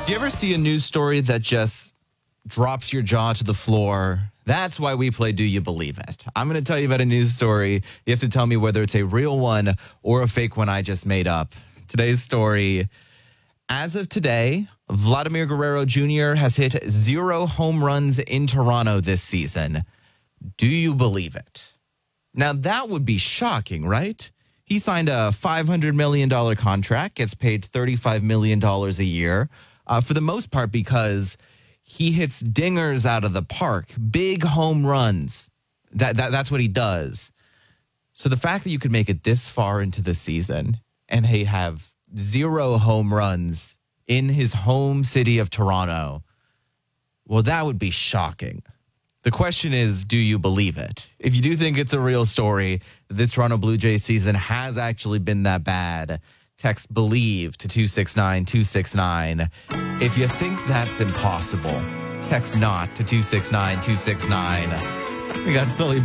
Do you ever see a news story that just drops your jaw to the floor? That's why we play Do You Believe It? I'm going to tell you about a news story. You have to tell me whether it's a real one or a fake one I just made up. Today's story: as of today, Vladimir Guerrero Jr. has hit 0 home runs in Toronto this season. Do you believe it? Now, that would be shocking, right? He signed a $500 million contract, gets paid $35 million a year, for the most part because he hits dingers out of the park, big home runs. That's what he does. So the fact that you could make it this far into the season and he have 0 home runs in his home city of Toronto, well, that would be shocking. The question is, do you believe it? If you do think it's a real story, this Toronto Blue Jays season has actually been that bad, text BELIEVE to 269-269. If you think that's impossible, text NOT to 269-269. We got Sully